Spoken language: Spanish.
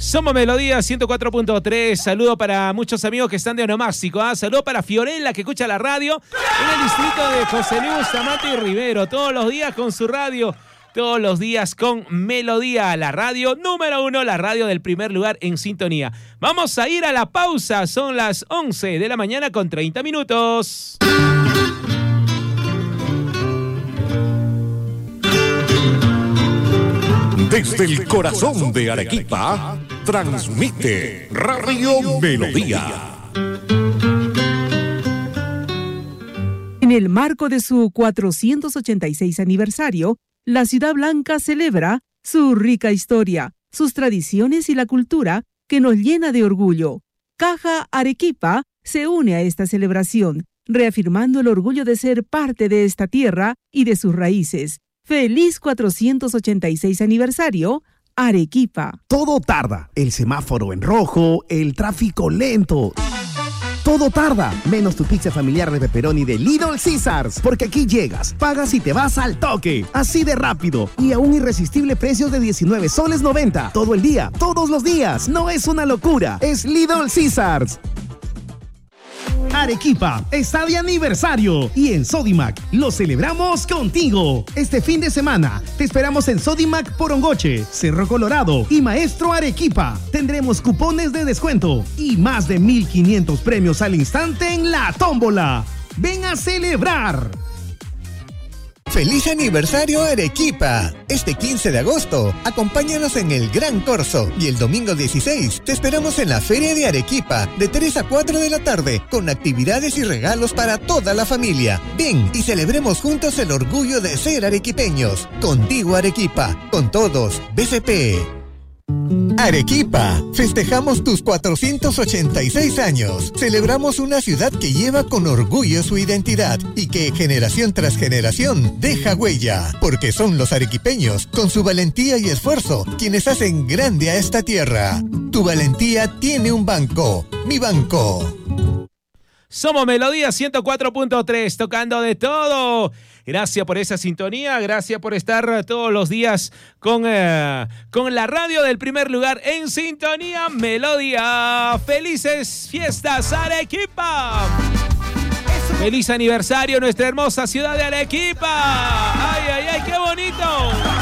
Somos Melodía 104.3. Saludo para muchos amigos que están de onomástico. Saludo para Fiorella, que escucha la radio en el distrito de José Luis Bustamante y Rivero. Todos los días con su radio. Todos los días con Melodía, la radio número 1, la radio del primer lugar en sintonía. Vamos a ir a la pausa. Son las 11 de la mañana con 30 minutos. Desde el corazón de Arequipa, transmite Radio Melodía. En el marco de su 486 aniversario, la Ciudad Blanca celebra su rica historia, sus tradiciones y la cultura que nos llena de orgullo. Caja Arequipa se une a esta celebración, reafirmando el orgullo de ser parte de esta tierra y de sus raíces. ¡Feliz 486 aniversario, Arequipa! Todo tarda, el semáforo en rojo, el tráfico lento. Todo tarda, menos tu pizza familiar de pepperoni de Little Caesars, porque aquí llegas, pagas y te vas al toque, así de rápido y a un irresistible precio de 19 soles 90, todo el día, todos los días. No es una locura, es Little Caesars. Arequipa está de aniversario y en Sodimac lo celebramos contigo. Este fin de semana te esperamos en Sodimac Porongoche, Cerro Colorado y Maestro Arequipa. Tendremos cupones de descuento y más de 1,500 premios al instante en la tómbola. ¡Ven a celebrar! ¡Feliz aniversario Arequipa! Este 15 de agosto, acompáñanos en el Gran Corso y el domingo 16 te esperamos en la Feria de Arequipa de 3 a 4 de la tarde con actividades y regalos para toda la familia. Ven y celebremos juntos el orgullo de ser arequipeños. Contigo Arequipa, con todos, BCP. Arequipa, festejamos tus 486 años. Celebramos una ciudad que lleva con orgullo su identidad y que generación tras generación deja huella, porque son los arequipeños, con su valentía y esfuerzo, quienes hacen grande a esta tierra. Tu valentía tiene un banco, mi banco. Somos Melodía 104.3, tocando de todo. Gracias por esa sintonía, gracias por estar todos los días con la radio del primer lugar en sintonía Melodía. ¡Felices fiestas, Arequipa! ¡Feliz aniversario, nuestra hermosa ciudad de Arequipa! ¡Ay, ay, ay, qué bonito!